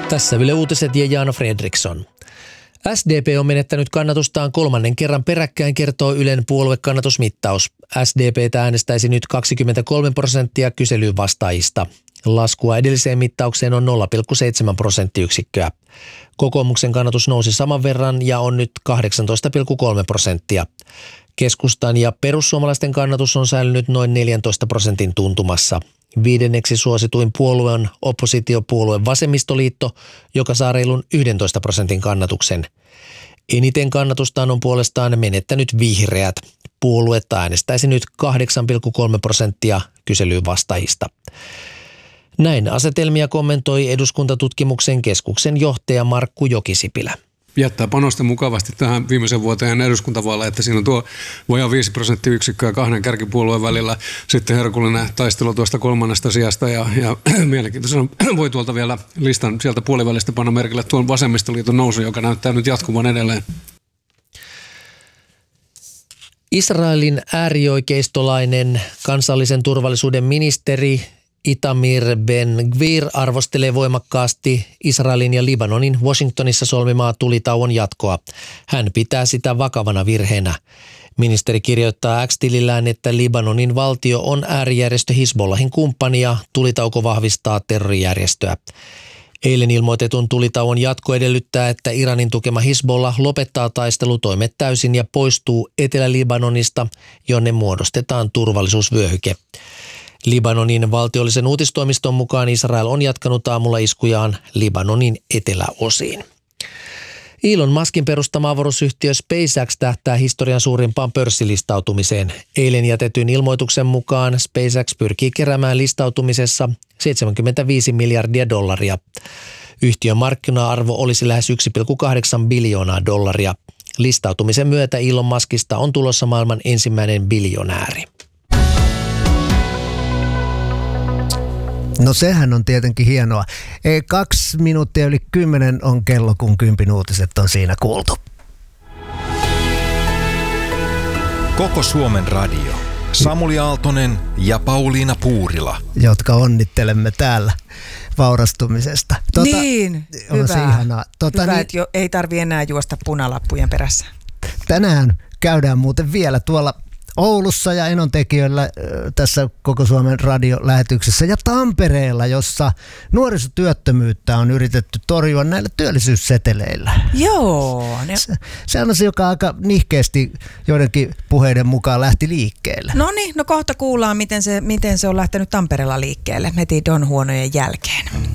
Tässä Yle Uutiset ja Jaana Fredriksson. SDP on menettänyt kannatustaan 3. kerran peräkkäin, kertoo Ylen puoluekannatusmittaus. SDP:tä äänestäisi nyt 23% kyselyyn vastaajista. Laskua edelliseen mittaukseen on 0,7 prosenttiyksikköä. Kokoomuksen kannatus nousi saman verran ja on nyt 18,3%. Keskustan ja perussuomalaisten kannatus on säilynyt noin 14% tuntumassa. 5. suosituin puolue on oppositiopuolue Vasemmistoliitto, joka saa reilun 11% kannatuksen. Eniten kannatustaan on puolestaan menettänyt Vihreät. Puoluetta äänestäisi nyt 8,3% kyselyyn vastaajista. Näin asetelmia kommentoi Eduskuntatutkimuksen keskuksen johtaja Markku Jokisipilä. Jättää panosta mukavasti tähän viimeisen vuoteen eduskuntavaaleja, että siinä on tuo vajaa 5 prosenttiyksikköä 2 kärkipuolueen välillä. Sitten herkullinen taistelu tuosta 3. sijasta ja mielenkiintoisena voi tuolta vielä listan sieltä puolivälistä panna merkille tuon Vasemmistoliiton nousu, joka näyttää nyt jatkuvan edelleen. Israelin äärioikeistolainen kansallisen turvallisuuden ministeri Itamar Ben-Gvir arvostelee voimakkaasti Israelin ja Libanonin Washingtonissa solmimaa tulitauon jatkoa. Hän pitää sitä vakavana virheenä. Ministeri kirjoittaa X-tilillään, että Libanonin valtio on äärijärjestö Hizbollahin kumppani ja tulitauko vahvistaa terrorijärjestöä. Eilen ilmoitetun tulitauon jatko edellyttää, että Iranin tukema Hizbollah lopettaa taistelutoimet täysin ja poistuu Etelä-Libanonista, jonne muodostetaan turvallisuusvyöhyke. Libanonin valtiollisen uutistoimiston mukaan Israel on jatkanut aamulla iskujaan Libanonin eteläosiin. Elon Muskin perustama avaruusyhtiö SpaceX tähtää historian suurimpaan pörssilistautumiseen. Eilen jätetyn ilmoituksen mukaan SpaceX pyrkii keräämään listautumisessa $75 miljardia. Yhtiön markkina-arvo olisi lähes $1,8 biljoonaa. Listautumisen myötä Elon Muskista on tulossa maailman ensimmäinen biljonääri. No sehän on tietenkin hienoa. 2 minuuttia yli 10 on kello, kun 10 uutiset on siinä kuultu. Koko Suomen radio. Samuli Aaltonen ja Pauliina Puurila. Jotka onnittelemme täällä vaurastumisesta. Niin, on hyvä. Ihanaa. Hyvä, että ei tarvitse enää juosta punalappujen perässä. Tänään käydään muuten vielä tuolla Oulussa ja Enontekijöllä tässä Koko Suomen radiolähetyksessä ja Tampereella, jossa nuorisotyöttömyyttä on yritetty torjua näillä työllisyysseteleillä. Joo. Se on asia, joka aika nihkeästi joidenkin puheiden mukaan lähti liikkeelle. No kohta kuullaan, miten se on lähtenyt Tampereella liikkeelle heti Don Huonojen jälkeen.